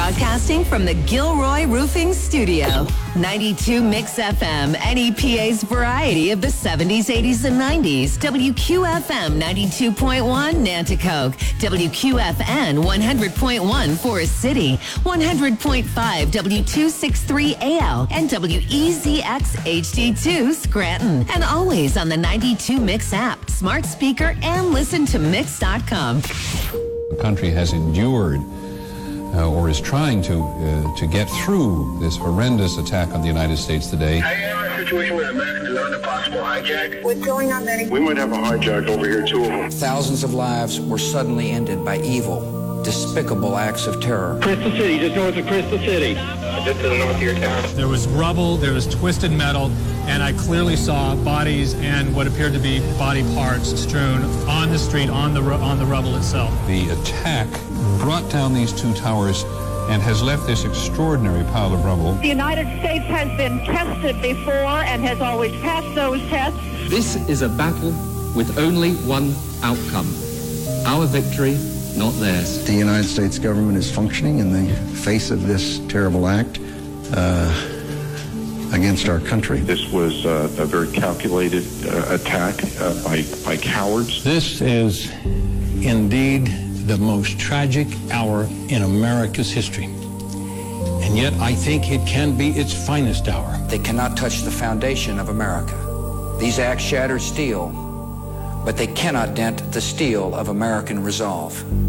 Broadcasting from the Gilroy Roofing Studio. 92 Mix FM, NEPA's variety of the 70s, 80s, and 90s. WQFM 92.1 Nanticoke. WQFN 100.1 Forest City. 100.5 W263AL. And WEZX HD2 Scranton. And always on the 92 Mix app, smart speaker, and listen to Mix.com. The country has endured or is trying to get through this horrendous attack on the United States today. I am in a situation where Americans is under possible hijack. What's going on, Benny? We might have a hijack over here, two of them. Thousands of lives were suddenly ended by evil, despicable acts of terror. Crystal City, just north of Crystal City. Just to the north of your town. There was rubble, there was twisted metal, and I clearly saw bodies and what appeared to be body parts strewn on the street, on the rubble itself. The attack brought down these two towers and has left this extraordinary pile of rubble. The United States has been tested before and has always passed those tests. This is a battle with only one outcome. Our victory, not theirs. The United States government is functioning in the face of this terrible act against our country. This was a very calculated attack by cowards. This is indeed the most tragic hour in America's history. And yet I think it can be its finest hour. They cannot touch the foundation of America. These acts shatter steel, but they cannot dent the steel of American resolve.